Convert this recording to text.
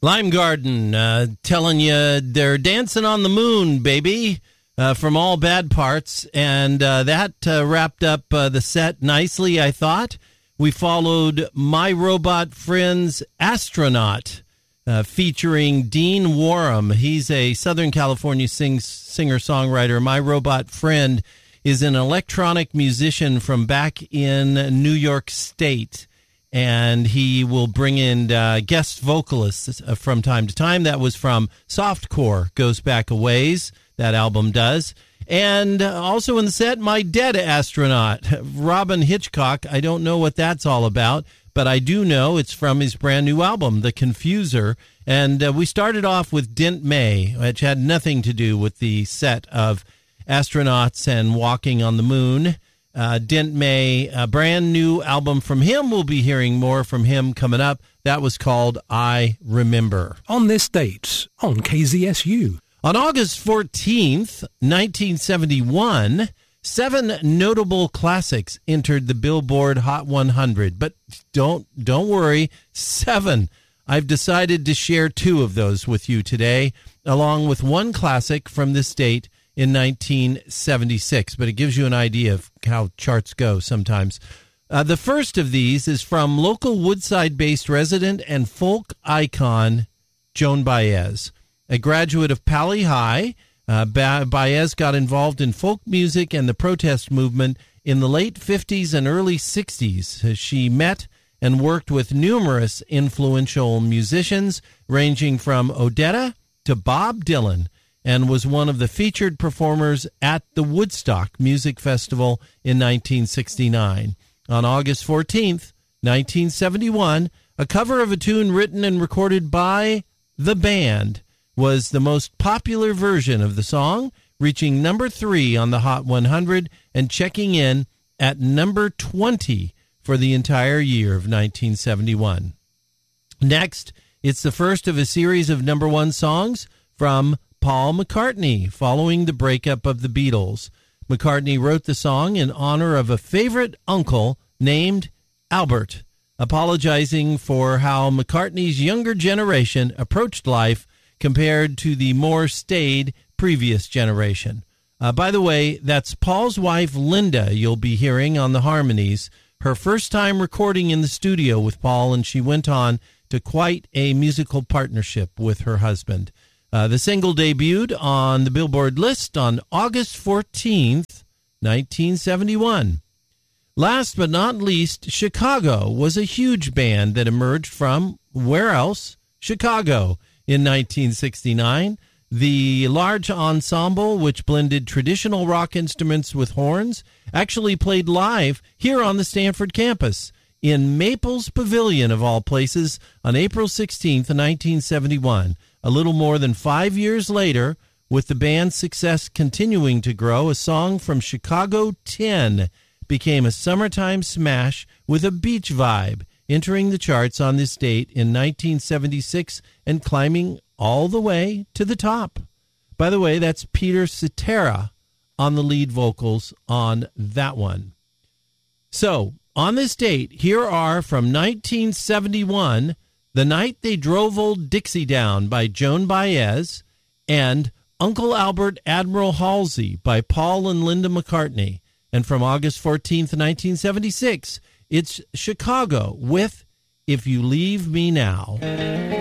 Lime Garden telling you they're dancing on the moon, baby, from all bad parts. And that wrapped up the set nicely, I thought. We followed My Robot Friend's Astronaut, featuring Dean Warham. He's a Southern California singer-songwriter. My Robot Friend is an electronic musician from back in New York State. And he will bring in guest vocalists from time to time. That was from Softcore, goes back a ways, that album does. And also in the set, My Dead Astronaut, Robin Hitchcock. I don't know what that's all about, but I do know it's from his brand new album, The Confuser. And we started off with Dent May, which had nothing to do with the set of astronauts and walking on the moon. Dent May, a brand new album from him. We'll be hearing more from him coming up. That was called I Remember. On this date on KZSU. On August 14th, 1971, 7 notable classics entered the Billboard Hot 100. But don't worry, 7. I've decided to share 2 of those with you today, along with one classic from this date in 1976, but it gives you an idea of how charts go sometimes. The first of these is from local Woodside-based resident and folk icon Joan Baez. A graduate of Pali High, Baez got involved in folk music and the protest movement in the late 50s and early 60s. She met and worked with numerous influential musicians, ranging from Odetta to Bob Dylan, and was one of the featured performers at the Woodstock Music Festival in 1969. On August 14th, 1971, a cover of a tune written and recorded by The Band was the most popular version of the song, reaching number 3 on the Hot 100 and checking in at number 20 for the entire year of 1971. Next, it's the first of a series of number 1 songs from Paul McCartney, following the breakup of the Beatles. McCartney wrote the song in honor of a favorite uncle named Albert, apologizing for how McCartney's younger generation approached life compared to the more staid previous generation. By the way, that's Paul's wife, Linda, you'll be hearing on the harmonies. Her first time recording in the studio with Paul, and she went on to quite a musical partnership with her husband. The single debuted on the Billboard list on August 14th, 1971. Last but not least, Chicago was a huge band that emerged from, where else? Chicago in 1969. The large ensemble, which blended traditional rock instruments with horns, actually played live here on the Stanford campus in Maples Pavilion, of all places, on April 16th, 1971. A little more than 5 years later, with the band's success continuing to grow, a song from Chicago 10 became a summertime smash with a beach vibe, entering the charts on this date in 1976 and climbing all the way to the top. By the way, that's Peter Cetera on the lead vocals on that one. So, on this date, here are from 1971, The Night They Drove Old Dixie Down by Joan Baez, and Uncle Albert Admiral Halsey by Paul and Linda McCartney. And from August 14th, 1976, it's Chicago with If You Leave Me Now.